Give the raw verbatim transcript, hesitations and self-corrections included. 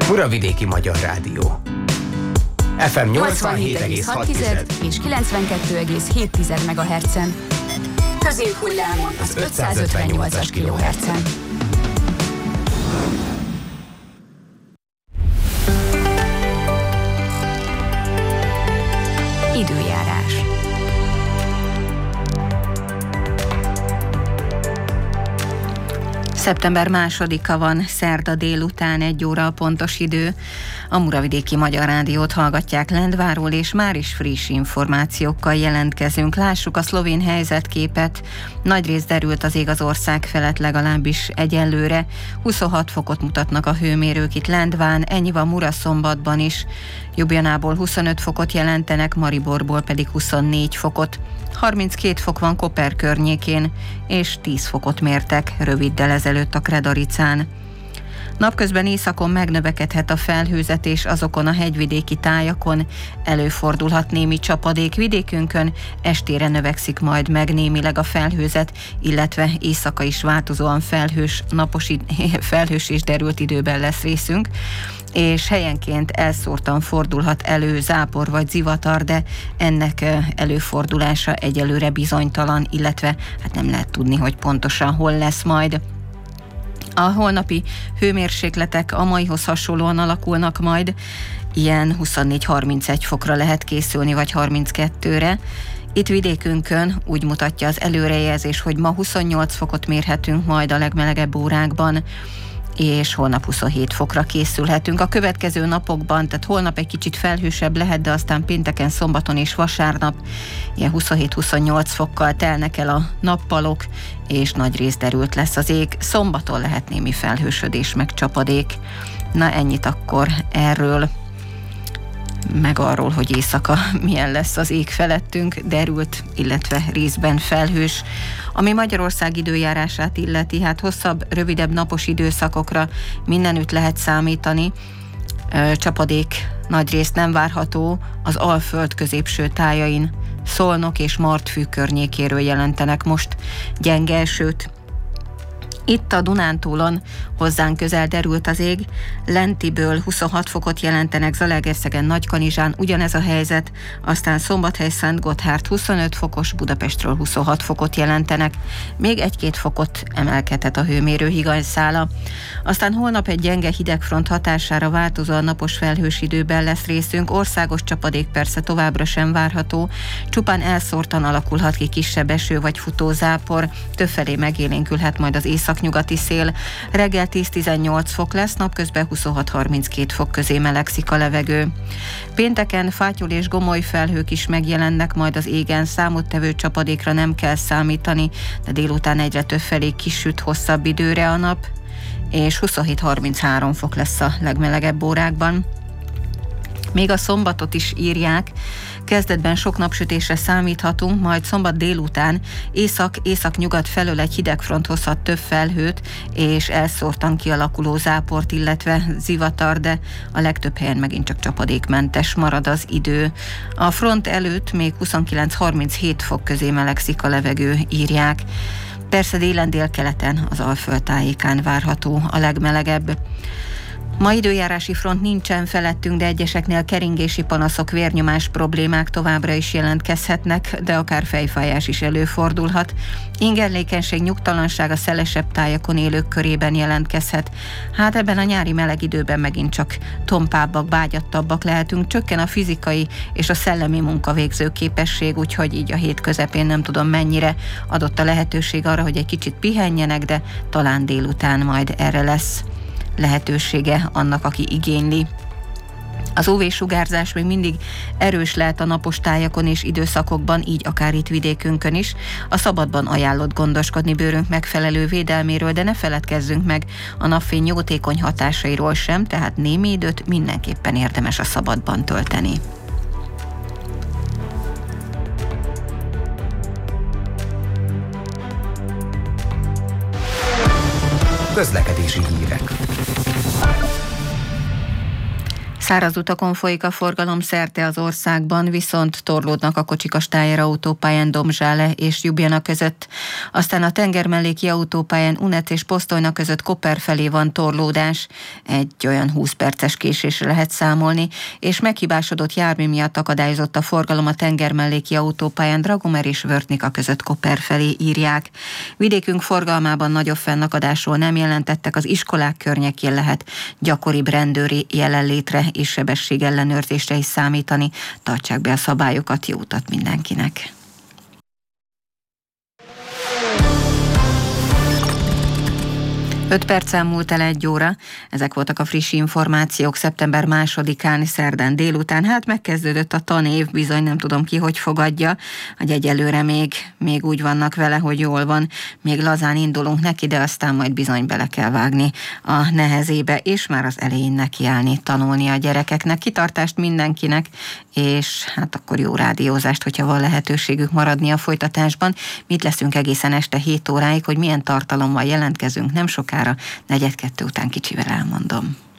Muravidéki Magyar Rádió. ef em nyolcvanhét egész hat és kilencvenkettő egész hét megahertzen. Középhullámon az ötszázötvennyolcas kilohertzen. Időjárás. Szeptember másodika van, szerda délután egy óra a pontos idő. A Muravidéki Magyar Rádiót hallgatják Lendváról, és már is friss információkkal jelentkezünk. Lássuk a szlovén helyzetképet. Nagyrészt derült az ég az ország felett, legalábbis egyelőre. huszonhat fokot mutatnak a hőmérők itt Lendván, ennyi van Muraszombatban is. Ljubljanából huszonöt fokot jelentenek, Mariborból pedig huszonnégy fokot. harminckét fok van Koper környékén, és tíz fokot mértek röviddel ezelőtt a Kredaricán. Napközben északon megnövekedhet a felhőzetés, azokon a hegyvidéki tájakon előfordulhat némi csapadék, vidékünkön estére növekszik majd meg némileg a felhőzet, illetve éjszaka is változóan felhős, napos, felhős és derült időben lesz részünk, és helyenként elszórtan fordulhat elő zápor vagy zivatar, de ennek előfordulása egyelőre bizonytalan, illetve hát nem lehet tudni, hogy pontosan hol lesz majd. A holnapi hőmérsékletek a maihoz hasonlóan alakulnak majd, ilyen huszonnégy-harmincegy fokra lehet készülni, vagy harminckettőre. Itt vidékünkön úgy mutatja az előrejelzés, hogy ma huszonnyolc fokot mérhetünk majd a legmelegebb órákban, és holnap huszonhét fokra készülhetünk. A következő napokban, tehát holnap egy kicsit felhősebb lehet, de aztán pénteken, szombaton és vasárnap ilyen huszonhét-huszonnyolc fokkal telnek el a nappalok, és nagy rész derült lesz az ég. Szombaton lehet némi felhősödés, meg csapadék. Na ennyit akkor erről, meg arról, hogy éjszaka milyen lesz az ég felettünk, derült, illetve részben felhős. Ami Magyarország időjárását illeti, hát hosszabb, rövidebb napos időszakokra mindenütt lehet számítani. Csapadék nagyrészt nem várható, az Alföld középső tájain, Szolnok és Martfű környékéről jelentenek most gyenge esőt. Itt a Dunántúlon hozzánk közel derült az ég, Lentiből huszonhat fokot jelentenek, Zalaegerszegen, Nagykanizsán ugyanez a helyzet, aztán Szombathely, Szentgotthárd huszonöt fokos, Budapestről huszonhat fokot jelentenek, még egy-két fokot emelkedhet a hőmérő higanyszála. Aztán holnap egy gyenge hidegfront hatására változóan napos felhős időben lesz részünk, országos csapadék persze továbbra sem várható, csupán elszórtan alakulhat ki kisebb eső vagy futózápor, többfelé megélénkülhet majd az északnyugati szél. Reggel tíz-tizennyolc fok lesz, napközben huszonhat-harminckét fok közé melegszik a levegő. Pénteken fátyol és gomoly felhők is megjelennek majd az égen, számottevő csapadékra nem kell számítani, de délután egyre többfelé kisüt hosszabb időre a nap, és huszonhét-harminchárom fok lesz a legmelegebb órákban. Még a szombatot is írják, kezdetben sok napsütésre számíthatunk, majd szombat délután észak-északnyugat felől egy hidegfront hozhat több felhőt, és elszórtan kialakuló záport, illetve zivatar, de a legtöbb helyen megint csak csapadékmentes marad az idő. A front előtt még huszonkilenc-harminchét fok közé melegszik a levegő, írják. Persze délen délkeleten, az Alföld tájékán várható a legmelegebb. Ma időjárási front nincsen felettünk, de egyeseknél keringési panaszok, vérnyomás problémák továbbra is jelentkezhetnek, de akár fejfájás is előfordulhat. Ingerlékenység, nyugtalanság a szelesebb tájakon élők körében jelentkezhet. Hát ebben a nyári meleg időben megint csak tompábbak, bágyattabbak lehetünk, csökken a fizikai és a szellemi munkavégző képesség, úgyhogy így a hét közepén nem tudom mennyire adott a lehetőség arra, hogy egy kicsit pihenjenek, de talán délután majd erre lesz lehetősége annak, aki igényli. Az ú vé-sugárzás még mindig erős lehet a napos tájakon és időszakokban, így akár itt vidékünkön is. A szabadban ajánlott gondoskodni bőrünk megfelelő védelméről, de ne feledkezzünk meg a napfény jótékony hatásairól sem, tehát némi időt mindenképpen érdemes a szabadban tölteni. Közlekedési hírek. Száraz utakon folyik a forgalom szerte az országban, viszont torlódnak a kocsik a Steyr autópályán Domzsále és Ljubljana között. Aztán a tengermelléki autópályán Unet és Posztolyna között Koper felé van torlódás. Egy olyan húsz perces késésre lehet számolni, és meghibásodott jármű miatt akadályozott a forgalom a tengermelléki autópályán Dragomer és Vörtnika között Koper felé, írják. Vidékünk forgalmában nagyobb fennakadásról nem jelentettek, az iskolák környékén lehet gyakoribb rendőri jelenlétre és sebességellenőrzésre is számítani. Tartsák be a szabályokat, jó utat mindenkinek! Öt perccel múlt el egy óra. Ezek voltak a friss információk szeptember másodikán, szerdán délután. Hát megkezdődött a tanév, bizony nem tudom ki, hogy fogadja, hogy egyelőre még, még úgy vannak vele, hogy jól van. Még lazán indulunk neki, de aztán majd bizony bele kell vágni a nehezébe, és már az elején nekiállni, tanulni a gyerekeknek. Kitartást mindenkinek, és hát akkor jó rádiózást, hogyha van lehetőségük maradni a folytatásban. Mit leszünk egészen este hét óráig, hogy milyen tartalommal jelentkezünk nem sokára, negyed kettő után kicsivel elmondom.